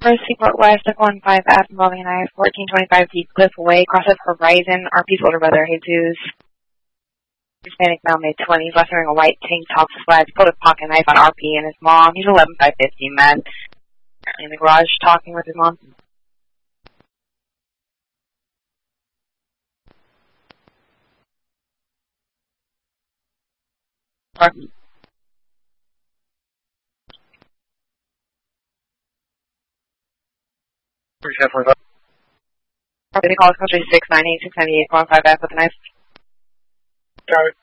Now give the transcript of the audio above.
First Seaport West, F15F involving an I-1425 Deep Cliff Way, crosses Horizon, RP older brother, Jesus. Hispanic male, mid 20s, left wearing a white tank top, flags, pulled a pocket knife on RP and his mom. He's 11,550 men. Apparently in the garage talking with his mom. RP. City College Country 698, 698, 15F with a knife. Got it.